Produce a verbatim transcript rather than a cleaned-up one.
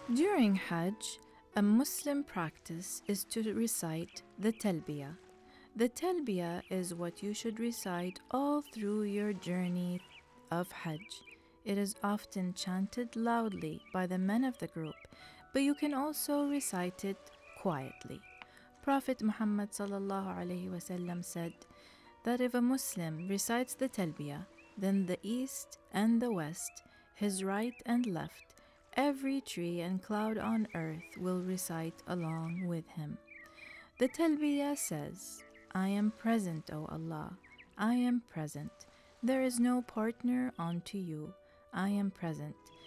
During Hajj, a Muslim practice is to recite the Talbiyah. The Talbiyah is what you should recite all through your journey of Hajj. It is often chanted loudly by the men of the group, but you can also recite it quietly. Prophet Muhammad sallallahu alaihi wasallam said that if a Muslim recites the Talbiyah, then the east and the west, his right and left, every tree and cloud on earth will recite along with him. The Talbiyah says, I am present, O Allah, I am present. There is no partner unto you. I am present.